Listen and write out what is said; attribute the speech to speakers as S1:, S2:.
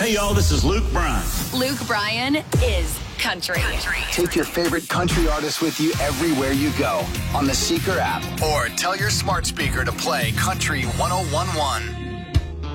S1: Hey, y'all, this is Luke Bryan.
S2: Luke Bryan is country.
S3: Take your favorite country artists with you everywhere you go on the Seeker app, or tell your smart speaker to play Country 101.1.